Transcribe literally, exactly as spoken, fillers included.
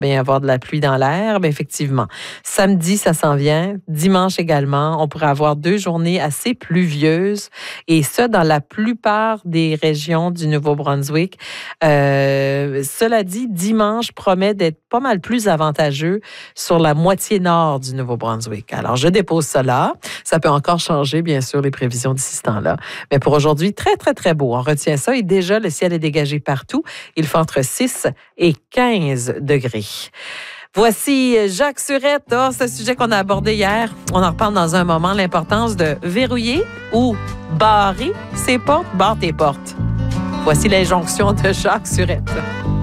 bien y avoir de la pluie dans l'air. Bien, effectivement, samedi, ça s'en vient. Dimanche également, on pourrait avoir deux journées assez pluvieuses et ça dans la plupart des régions du Nouveau-Brunswick. Euh, cela dit, dimanche promet d'être pas mal plus avantageux sur la moitié nord du Nouveau-Brunswick. Alors, je dépose cela. Ça peut encore changer, bien sûr, les prévisions d'ici ce temps-là. Mais pour aujourd'hui, très, très, très beau. On retient ça et déjà, le ciel est dégagé partout. Il fait entre six et quinze degrés. Voici Jacques Surette, oh, ce sujet qu'on a abordé hier. On en reparle dans un moment, l'importance de verrouiller ou barrer ses portes, barre tes portes. Voici l'injonction de Jacques Surette.